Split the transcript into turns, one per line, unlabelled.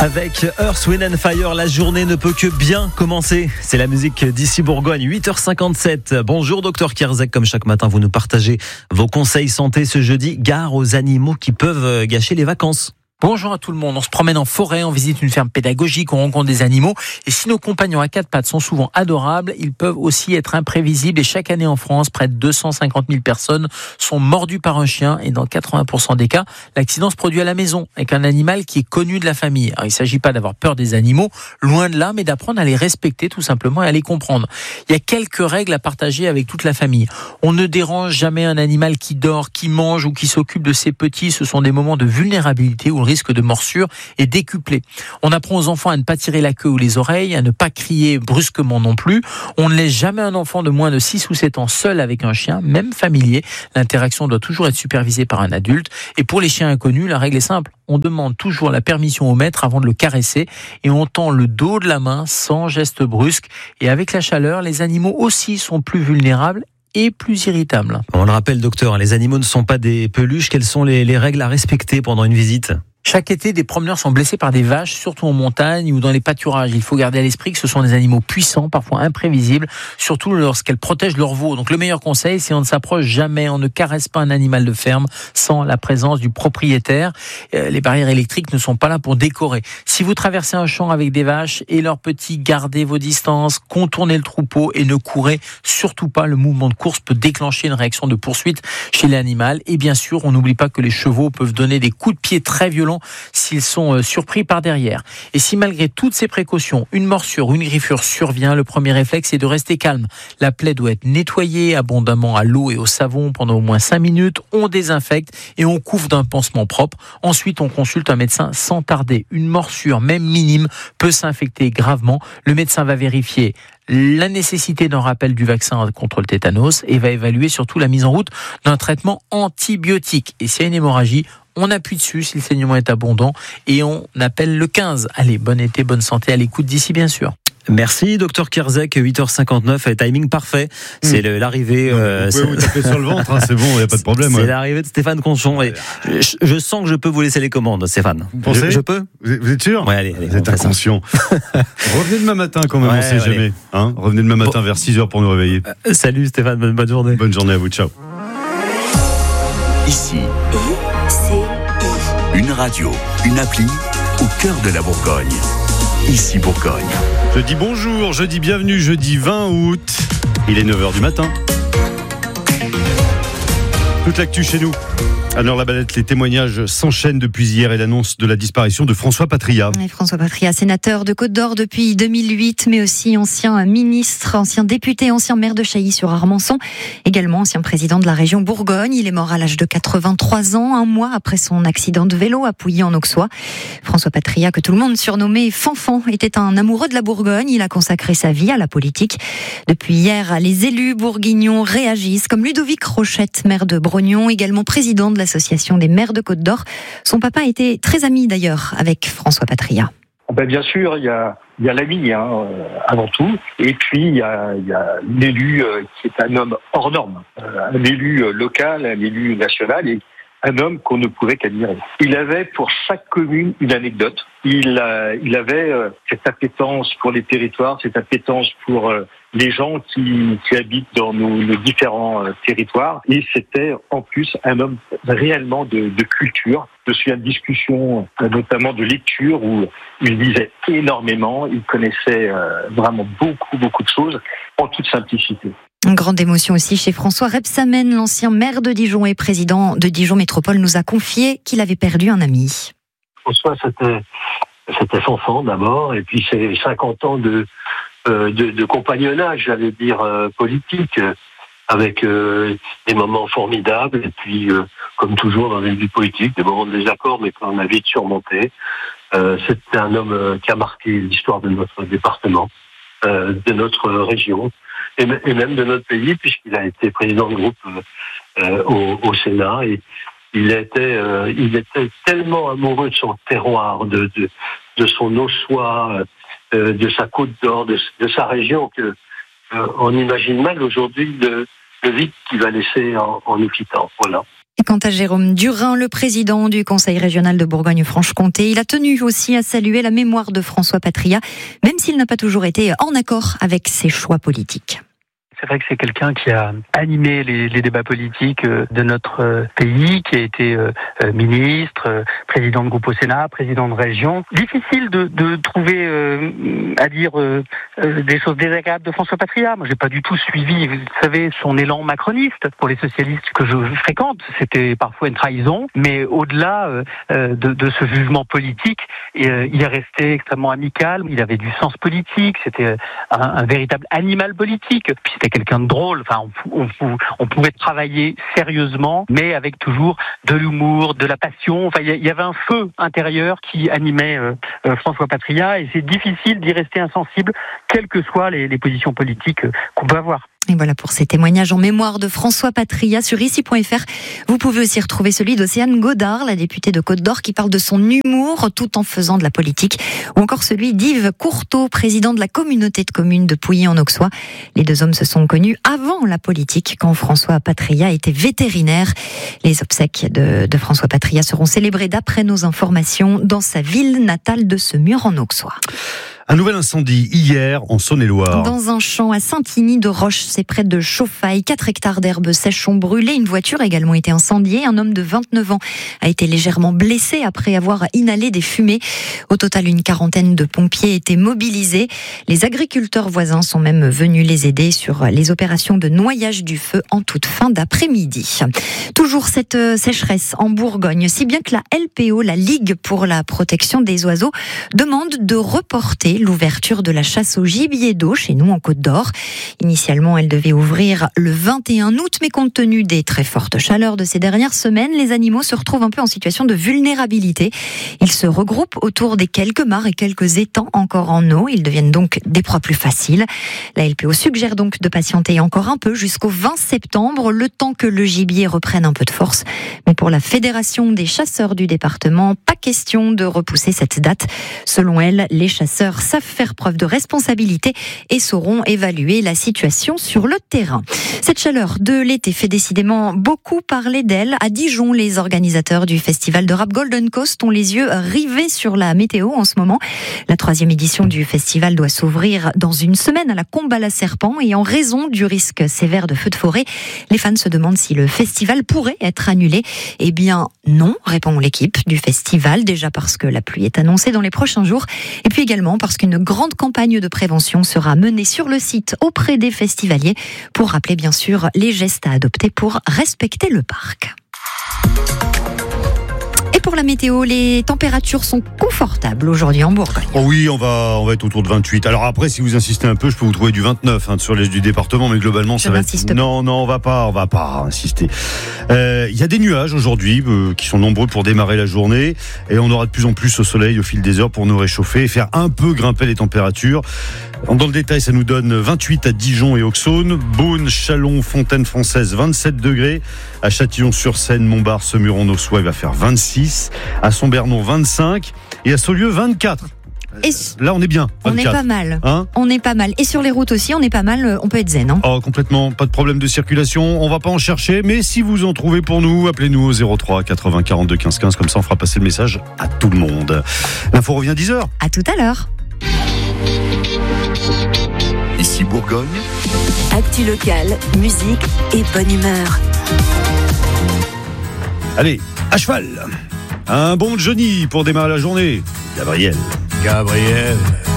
Avec Earth, Wind & Fire, la journée ne peut que bien commencer. C'est la musique d'ici Bourgogne, 8h57. Bonjour Dr Kierzek, comme chaque matin vous nous partagez vos conseils santé ce jeudi. Gare aux animaux qui peuvent gâcher les vacances.
Bonjour à tout le monde, on se promène en forêt, on visite une ferme pédagogique, on rencontre des animaux. Et si nos compagnons à quatre pattes sont souvent adorables, ils peuvent aussi être imprévisibles. Et chaque année en France, près de 250 000 personnes sont mordues par un chien. Et dans 80% des cas, l'accident se produit à la maison, avec un animal qui est connu de la famille. Alors, il ne s'agit pas d'avoir peur des animaux, loin de là, mais d'apprendre à les respecter tout simplement et à les comprendre. Il y a quelques règles à partager avec toute la famille. On ne dérange jamais un animal qui dort, qui mange ou qui s'occupe de ses petits. Ce sont des moments de vulnérabilité où le risque de morsure est décuplé. On apprend aux enfants à ne pas tirer la queue ou les oreilles, à ne pas crier brusquement non plus. On ne laisse jamais un enfant de moins de 6 ou 7 ans seul avec un chien, même familier. L'interaction doit toujours être supervisée par un adulte. Et pour les chiens inconnus, la règle est simple. On demande toujours la permission au maître avant de le caresser et on tend le dos de la main sans geste brusque. Et avec la chaleur, les animaux aussi sont plus vulnérables et plus irritables.
On le rappelle docteur, les animaux ne sont pas des peluches. Quelles sont les règles à respecter pendant une visite ?
Chaque été, des promeneurs sont blessés par des vaches, surtout en montagne ou dans les pâturages. Il faut garder à l'esprit que ce sont des animaux puissants, parfois imprévisibles, surtout lorsqu'elles protègent leurs veaux. Donc le meilleur conseil, c'est on ne s'approche jamais, on ne caresse pas un animal de ferme sans la présence du propriétaire. Les barrières électriques ne sont pas là pour décorer. Si vous traversez un champ avec des vaches et leurs petits, gardez vos distances, contournez le troupeau et ne courez surtout pas. Le mouvement de course peut déclencher une réaction de poursuite chez l'animal. Et bien sûr, on n'oublie pas que les chevaux peuvent donner des coups de pied très violents s'ils sont surpris par derrière. Et si malgré toutes ces précautions, une morsure ou une griffure survient, le premier réflexe est de rester calme. La plaie doit être nettoyée abondamment à l'eau et au savon pendant au moins 5 minutes. On désinfecte et on couvre d'un pansement propre. Ensuite, on consulte un médecin sans tarder. Une morsure, même minime, peut s'infecter gravement. Le médecin va vérifier la nécessité d'un rappel du vaccin contre le tétanos et va évaluer surtout la mise en route d'un traitement antibiotique. Et s'il y a une hémorragie, on appuie dessus si le saignement est abondant et on appelle le 15. Allez, bon été, bonne santé à l'écoute d'ici bien sûr.
Merci Dr Kierzek, 8h59, timing parfait. C'est l'arrivée.
Vous pouvez vous taper sur le ventre, c'est bon, il n'y a pas de problème.
C'est l'arrivée de Stéphane Conchon. Et je sens que je peux vous laisser les commandes, Stéphane.
Vous pensez ?
Je peux ?
Vous êtes sûr ?
Ouais, allez,
vous êtes inconscient. Revenez demain matin quand même, on ne sait jamais. Revenez demain matin vers 6h pour nous réveiller.
Salut Stéphane, bonne journée.
Bonne journée à vous, ciao.
Ici, une radio, une appli au cœur de la Bourgogne. Ici Bourgogne.
Je dis bonjour, je dis bienvenue, jeudi 20 août. Il est 9h du matin. Toute l'actu chez nous. À Nord-la-Balette, les témoignages s'enchaînent depuis hier et l'annonce de la disparition de François Patria.
Et François Patria, sénateur de Côte-d'Or depuis 2008, mais aussi ancien ministre, ancien député, ancien maire de Chailly-sur-Armançon, également ancien président de la région Bourgogne. Il est mort à l'âge de 83 ans, un mois après son accident de vélo à Pouilly-en-Auxois. François Patria, que tout le monde surnommait Fanfan, était un amoureux de la Bourgogne. Il a consacré sa vie à la politique. Depuis hier, les élus bourguignons réagissent, comme Ludovic Rochette, maire de Brognon, également président de l'Association des maires de Côte-d'Or. Son papa était très ami d'ailleurs avec François Patria.
Bien sûr, il y a l'ami avant tout, et puis il y a l'élu qui est un homme hors norme, un élu local, un élu national, et un homme qu'on ne pouvait qu'admirer. Il avait pour chaque commune une anecdote. Il avait cette appétence pour les territoires, cette appétence pour les gens qui habitent dans nos différents territoires. Et c'était en plus un homme réellement de culture. Je me souviens de discussions, notamment de lecture, où il lisait énormément. Il connaissait vraiment beaucoup de choses en toute simplicité.
Une grande émotion aussi chez François Rebsamen, l'ancien maire de Dijon et président de Dijon Métropole, nous a confié qu'il avait perdu un ami.
François, c'était Fanfan d'abord, et puis c'est 50 ans de compagnonnage, j'allais dire, politique, avec des moments formidables, et puis, comme toujours dans une vie politique, des moments de désaccord, mais qu'on a vite surmonté. C'était un homme qui a marqué l'histoire de notre département, de notre région, et même de notre pays, puisqu'il a été président de groupe au Sénat, et il était tellement amoureux de son terroir, de son Auxois, de sa Côte d'Or, de sa région, que on imagine mal aujourd'hui le vide qu'il va laisser en nous quittant. Voilà.
Et quant à Jérôme Durin, le président du Conseil régional de Bourgogne-Franche-Comté, il a tenu aussi à saluer la mémoire de François Patria, même s'il n'a pas toujours été en accord avec ses choix politiques.
C'est vrai que c'est quelqu'un qui a animé les débats politiques de notre pays, qui a été ministre, président de groupe au Sénat, président de région. Difficile de trouver à dire des choses désagréables de François Patria. Moi, j'ai pas du tout suivi, vous savez, son élan macroniste. Pour les socialistes que je fréquente, c'était parfois une trahison. Mais au-delà de ce jugement politique, il est resté extrêmement amical. Il avait du sens politique. C'était un véritable animal politique. Puis c'était quelqu'un de drôle. Enfin, on pouvait travailler sérieusement, mais avec toujours de l'humour, de la passion. Enfin, il y avait un feu intérieur qui animait François Patria, et c'est difficile d'y rester insensible, quelles que soient les positions politiques qu'on peut avoir.
Et voilà pour ces témoignages en mémoire de François Patria sur ici.fr. Vous pouvez aussi retrouver celui d'Océane Godard, la députée de Côte-d'Or, qui parle de son humour tout en faisant de la politique. Ou encore celui d'Yves Courteau, président de la communauté de communes de Pouilly-en-Auxois. Les deux hommes se sont connus avant la politique, quand François Patria était vétérinaire. Les obsèques de François Patria seront célébrées d'après nos informations dans sa ville natale de Semur-en-Auxois.
Un nouvel incendie hier en Saône-et-Loire.
Dans un champ à Saint-Igny-de-Roche, c'est près de Chauffaille. 4 hectares d'herbes sèches ont brûlé. Une voiture a également été incendiée. Un homme de 29 ans a été légèrement blessé après avoir inhalé des fumées. Au total, une quarantaine de pompiers étaient mobilisés. Les agriculteurs voisins sont même venus les aider sur les opérations de noyage du feu en toute fin d'après-midi. Toujours cette sécheresse en Bourgogne, si bien que la LPO, la Ligue pour la protection des oiseaux, demande de reporter l'ouverture de la chasse au gibier d'eau chez nous en Côte-d'Or. Initialement, elle devait ouvrir le 21 août, mais compte tenu des très fortes chaleurs de ces dernières semaines, les animaux se retrouvent un peu en situation de vulnérabilité. Ils se regroupent autour des quelques mares et quelques étangs encore en eau. Ils deviennent donc des proies plus faciles. La LPO suggère donc de patienter encore un peu jusqu'au 20 septembre, le temps que le gibier reprenne un peu de force. Mais pour la Fédération des chasseurs du département, pas question de repousser cette date. Selon elle, les chasseurs savent faire preuve de responsabilité et sauront évaluer la situation sur le terrain. Cette chaleur de l'été fait décidément beaucoup parler d'elle. À Dijon, les organisateurs du festival de rap Golden Coast ont les yeux rivés sur la météo en ce moment. La 3e édition du festival doit s'ouvrir dans une semaine à la Combe-à-la-Serpent, et en raison du risque sévère de feux de forêt, les fans se demandent si le festival pourrait être annulé. Eh bien non, répond l'équipe du festival, déjà parce que la pluie est annoncée dans les prochains jours, et puis également parce qu'une grande campagne de prévention sera menée sur le site auprès des festivaliers pour rappeler bien sûr les gestes à adopter pour respecter le parc. Et pour la météo, les températures sont confortables aujourd'hui en Bourgogne.
Oh oui, on va être autour de 28. Alors après, si vous insistez un peu, je peux vous trouver du 29 sur l'est du département, mais globalement, ça va être... Non, on va pas insister. Il y a des nuages aujourd'hui qui sont nombreux pour démarrer la journée, et on aura de plus en plus au soleil au fil des heures pour nous réchauffer et faire un peu grimper les températures. Dans le détail, ça nous donne 28 à Dijon et Auxonne, Beaune, Châlons, Fontaine-Française, 27 degrés. À Châtillon-sur-Seine, Montbard, Semur-en-Auxois, il va faire 26. À Sombernon, 25. Et à Saulieu, 24.
Et
là, on est bien. 24.
On est pas mal.
Hein,
on est pas mal. Et sur les routes aussi, on est pas mal. On peut être zen.
Oh, complètement. Pas de problème de circulation. On va pas en chercher. Mais si vous en trouvez pour nous, appelez-nous au 03 80 42 15 15. Comme ça, on fera passer le message à tout le monde. L'info revient 10h.
À tout à l'heure.
Ici Bourgogne.
Actu locale, musique et bonne humeur.
Allez, à cheval. Un bon Johnny pour démarrer la journée. Gabriel.